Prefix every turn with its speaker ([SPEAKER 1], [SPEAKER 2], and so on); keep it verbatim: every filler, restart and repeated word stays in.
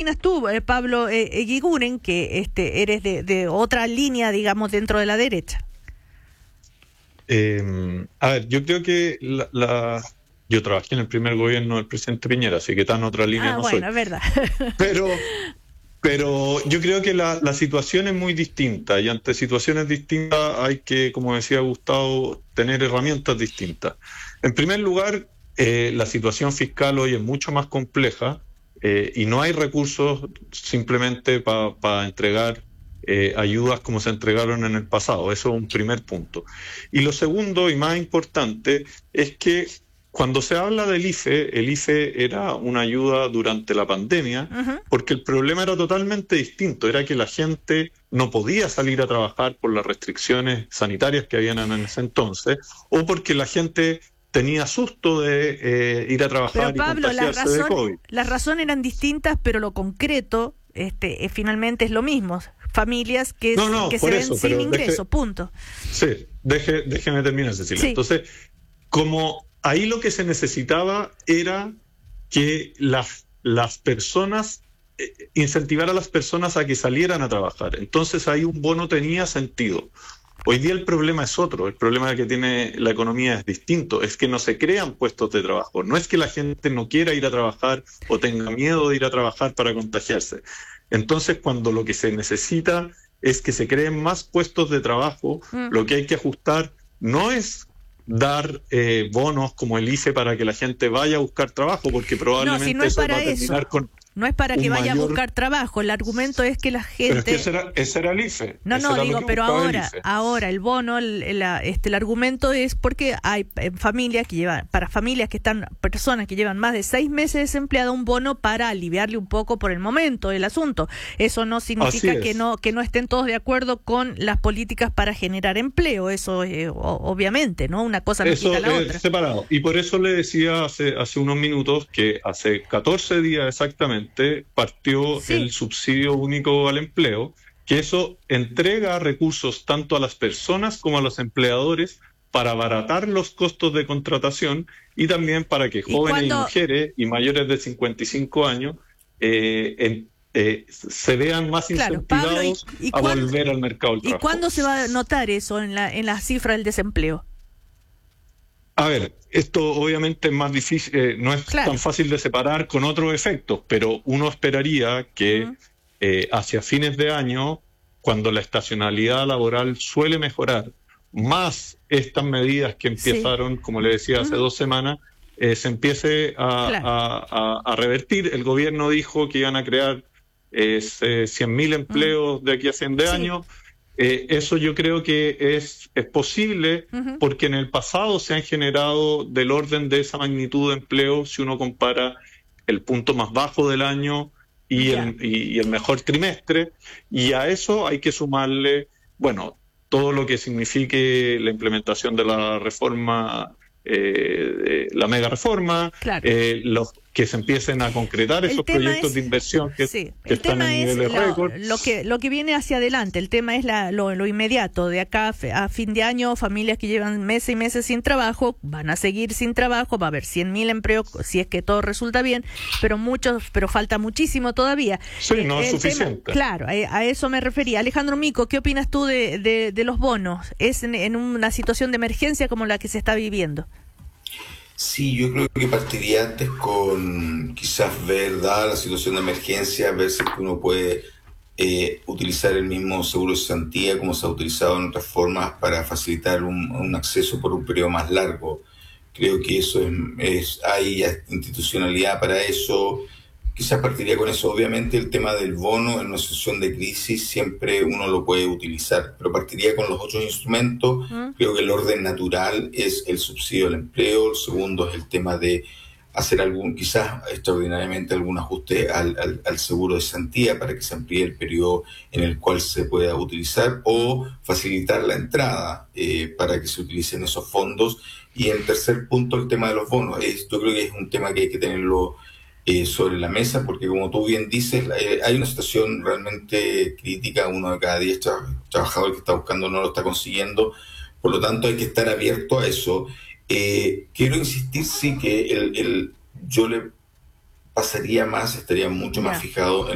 [SPEAKER 1] opinas tú, eh, Pablo eh, Eguiguren, que este, eres de, de otra línea, digamos, dentro de la derecha?
[SPEAKER 2] Eh, a ver, yo creo que la, la, yo trabajé en el primer gobierno del presidente Piñera, así que tan otra línea
[SPEAKER 1] ah,
[SPEAKER 2] no
[SPEAKER 1] bueno,
[SPEAKER 2] soy.
[SPEAKER 1] es verdad.
[SPEAKER 2] Pero, pero yo creo que la, la situación es muy distinta y ante situaciones distintas hay que, como decía Gustavo, tener herramientas distintas. En primer lugar, eh, la situación fiscal hoy es mucho más compleja eh, y no hay recursos simplemente para pa entregar Eh, ayudas como se entregaron en el pasado. Eso es un primer punto. Y lo segundo y más importante es que cuando se habla del I F E, el I F E era una ayuda durante la pandemia,
[SPEAKER 1] Uh-huh.
[SPEAKER 2] porque el problema era totalmente distinto, era que la gente no podía salir a trabajar por las restricciones sanitarias que habían en ese entonces, o porque la gente tenía susto de eh, ir a trabajar
[SPEAKER 1] Pero, Pablo,
[SPEAKER 2] y contagiarse
[SPEAKER 1] la
[SPEAKER 2] de
[SPEAKER 1] razón,
[SPEAKER 2] COVID.
[SPEAKER 1] las razones eran distintas, pero lo concreto este, eh, finalmente es lo mismo. Familias que,
[SPEAKER 2] No, no,
[SPEAKER 1] que se
[SPEAKER 2] por
[SPEAKER 1] ven
[SPEAKER 2] eso,
[SPEAKER 1] sin
[SPEAKER 2] pero
[SPEAKER 1] ingreso,
[SPEAKER 2] deje-
[SPEAKER 1] punto.
[SPEAKER 2] Sí, deje, déjeme terminar, Cecilia.
[SPEAKER 1] Sí.
[SPEAKER 2] Entonces, como ahí lo que se necesitaba era que las, las personas, eh, incentivar a las personas a que salieran a trabajar. Entonces ahí un bono tenía sentido. Hoy día el problema es otro, el problema que tiene la economía es distinto, es que no se crean puestos de trabajo, no es que la gente no quiera ir a trabajar o tenga miedo de ir a trabajar para contagiarse. Entonces, cuando lo que se necesita es que se creen más puestos de trabajo,
[SPEAKER 1] Mm.
[SPEAKER 2] lo que hay que ajustar no es dar eh, bonos como el I F E para que la gente vaya a buscar trabajo, porque
[SPEAKER 1] No,
[SPEAKER 2] probablemente
[SPEAKER 1] si no es
[SPEAKER 2] eso va
[SPEAKER 1] para
[SPEAKER 2] a terminar
[SPEAKER 1] eso.
[SPEAKER 2] con
[SPEAKER 1] No es para que
[SPEAKER 2] un
[SPEAKER 1] vaya
[SPEAKER 2] mayor...
[SPEAKER 1] a buscar trabajo. El argumento es que la
[SPEAKER 2] Pero es que
[SPEAKER 1] gente...
[SPEAKER 2] ese era, ese era el I F E.
[SPEAKER 1] No,
[SPEAKER 2] ese
[SPEAKER 1] no,
[SPEAKER 2] era
[SPEAKER 1] digo,
[SPEAKER 2] lo que
[SPEAKER 1] pero
[SPEAKER 2] buscaba el
[SPEAKER 1] ahora,
[SPEAKER 2] I F E.
[SPEAKER 1] ahora el bono, el, el, la- este, el argumento es porque hay eh, familias que llevan, para familias que están, personas que llevan más de seis meses desempleadas, un bono para aliviarle un poco por el momento el asunto. Eso no significa
[SPEAKER 2] Así
[SPEAKER 1] que
[SPEAKER 2] es.
[SPEAKER 1] no, que no estén todos de acuerdo con las políticas para generar empleo. Eso, eh, o- obviamente, ¿no? Una cosa no
[SPEAKER 2] Eso
[SPEAKER 1] quita la
[SPEAKER 2] es
[SPEAKER 1] otra.
[SPEAKER 2] separado. Y por eso le decía hace, hace unos minutos que hace catorce días exactamente partió
[SPEAKER 1] Sí.
[SPEAKER 2] el subsidio único al empleo, que eso entrega recursos tanto a las personas como a los empleadores para abaratar los costos de contratación y también para que
[SPEAKER 1] Y
[SPEAKER 2] jóvenes y
[SPEAKER 1] cuando,
[SPEAKER 2] mujeres y mayores de cincuenta y cinco años eh, en- eh, se vean más
[SPEAKER 1] claro, Pablo, ¿y,
[SPEAKER 2] incentivados
[SPEAKER 1] y
[SPEAKER 2] a
[SPEAKER 1] cuándo,
[SPEAKER 2] volver al mercado del
[SPEAKER 1] y
[SPEAKER 2] trabajo.
[SPEAKER 1] cuándo se va a notar eso en la, en la cifra del desempleo?
[SPEAKER 2] A ver, esto obviamente es más difícil, eh, no es
[SPEAKER 1] Claro.
[SPEAKER 2] tan fácil de separar con otros efectos, pero uno esperaría que
[SPEAKER 1] Ujú.
[SPEAKER 2] eh, hacia fines de año, cuando la estacionalidad laboral suele mejorar, más estas medidas que
[SPEAKER 1] Sí.
[SPEAKER 2] empezaron, como le decía, hace
[SPEAKER 1] Ujú.
[SPEAKER 2] dos semanas, eh, se empiece a,
[SPEAKER 1] Claro.
[SPEAKER 2] a- a- a revertir. El gobierno dijo que iban a crear eh, cien mil empleos de aquí a fin de
[SPEAKER 1] Sí.
[SPEAKER 2] año. Eh, eso yo creo que es, es posible
[SPEAKER 1] Ujú.
[SPEAKER 2] porque en el pasado se han generado del orden de esa magnitud de empleo si uno compara el punto más bajo del año y
[SPEAKER 1] Ya.
[SPEAKER 2] el, y, y el mejor trimestre, y a eso hay que sumarle, bueno, todo lo que signifique la implementación de la reforma, eh, de la mega reforma,
[SPEAKER 1] Claro.
[SPEAKER 2] eh, los que se empiecen a concretar
[SPEAKER 1] El
[SPEAKER 2] esos
[SPEAKER 1] tema
[SPEAKER 2] proyectos
[SPEAKER 1] es-
[SPEAKER 2] de inversión que,
[SPEAKER 1] Sí,
[SPEAKER 2] que
[SPEAKER 1] el
[SPEAKER 2] están
[SPEAKER 1] tema
[SPEAKER 2] en
[SPEAKER 1] es
[SPEAKER 2] niveles
[SPEAKER 1] lo,
[SPEAKER 2] récord.
[SPEAKER 1] lo que lo que viene hacia adelante. El tema es la, lo, lo inmediato. De acá a fe- a fin de año, familias que llevan meses y meses sin trabajo van a seguir sin trabajo. Va a haber cien mil empleos si es que todo resulta bien, pero muchos, pero falta muchísimo todavía.
[SPEAKER 2] Sí, no es
[SPEAKER 1] el tema-
[SPEAKER 2] suficiente.
[SPEAKER 1] claro, a, a eso me refería. Alejandro Mico, ¿qué opinas tú de, de, de los bonos? ¿Es en, en una situación de emergencia como la que se está viviendo?
[SPEAKER 3] Sí, yo creo que partiría antes con quizás ver, dada la situación de emergencia, ver si es que uno puede eh, utilizar el mismo seguro de cesantía como se ha utilizado en otras formas para facilitar un, un acceso por un periodo más largo. Creo que eso es, es hay institucionalidad para eso. Quizás partiría con eso. Obviamente el tema del bono en una situación de crisis siempre uno lo puede utilizar, pero partiría con los otros instrumentos.
[SPEAKER 1] ¿Mm?
[SPEAKER 3] Creo que el orden natural es el subsidio al empleo, el segundo es el tema de hacer algún, quizás extraordinariamente algún ajuste al, al, al seguro de cesantía para que se amplíe el periodo en el cual se pueda utilizar, o facilitar la entrada eh, para que se utilicen esos fondos. Y en tercer punto, el tema de los bonos. Es, yo creo que es un tema que hay que tenerlo Eh, sobre la mesa, porque como tú bien dices, eh, hay una situación realmente crítica. Uno de cada diez tra- trabajadores que está buscando no lo está consiguiendo, por lo tanto hay que estar abierto a eso. Eh, quiero insistir, sí, que el, el, yo le pasaría más, estaría mucho más
[SPEAKER 1] Ya.
[SPEAKER 3] fijado en